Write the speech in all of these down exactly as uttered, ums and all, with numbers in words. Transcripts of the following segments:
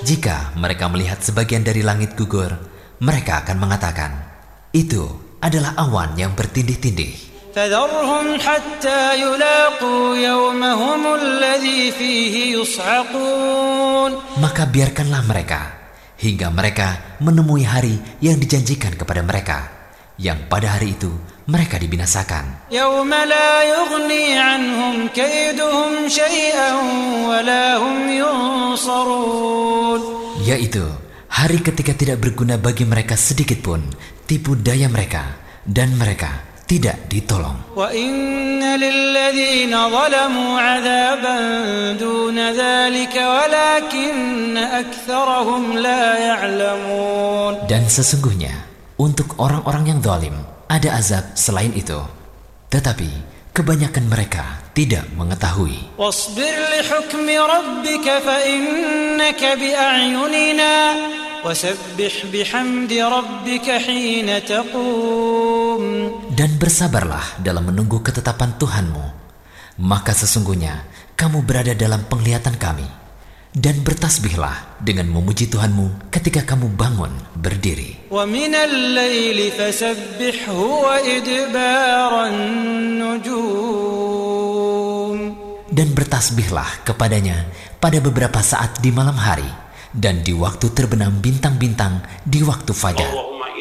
Jika mereka melihat sebagian dari langit gugur, mereka akan mengatakan, itu adalah awan yang bertindih-tindih. فذرهم حتى يلاقوا يومهم الذي فيه يصعقون. Maka biarkanlah mereka hingga mereka menemui hari yang dijanjikan kepada mereka, yang pada hari itu mereka dibinasakan. يوم لا يغني عنهم كيدهم شيئا ولا هم ينصرون. Yaitu hari ketika tidak berguna bagi mereka sedikit pun tipu daya mereka, dan mereka tidak ditolong. وَإِنَّ لِلَّذِينَ ظَلَمُوا عَذَابًا دُونَ ذَلِكَ وَلَكِنَّ أَكْثَرَهُمْ لَا يَعْلَمُونَ. Dan sesungguhnya untuk orang-orang yang zalim ada azab selain itu, tetapi kebanyakan mereka tidak mengetahui. وَاصْبِرْ لِحُكْمِ رَبِّكَ فَإِنَّكَ بِأَعْيُنِنَا وَسَبِّحْ بِحَمْدِ رَبِّكَ حِينَ تَقُومُ. Dan bersabarlah dalam menunggu ketetapan Tuhanmu, maka sesungguhnya kamu berada dalam penglihatan kami. Dan bertasbihlah dengan memuji Tuhanmu ketika kamu bangun berdiri. وَمِنَ اللَّيْلِ فَسَبِّحْهُ وَإِدْبَارَ النُّجُومِ. Dan bertasbihlah kepadanya pada beberapa saat di malam hari, dan di waktu terbenam bintang-bintang di waktu fajar.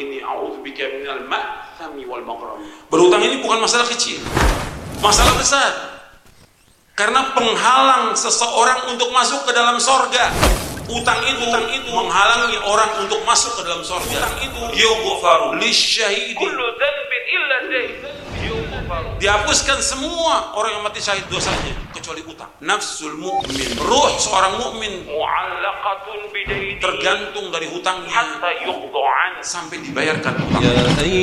Berhutang ini bukan masalah kecil, masalah besar. Karena penghalang seseorang untuk masuk ke dalam sorga. Utang itu, utang itu menghalangi orang untuk masuk ke dalam sorga. Utang itu yughfaru lisyahidi kullu dhanbin illa dayn. Dihapuskan semua orang yang mati syahid dosanya kecuali utang. Nafsul mu'min, ruh seorang mukmin mu'allaqatun bidayn, tergantung dari hutangnya hatta yuqda'an, sampai dibayarkan utang.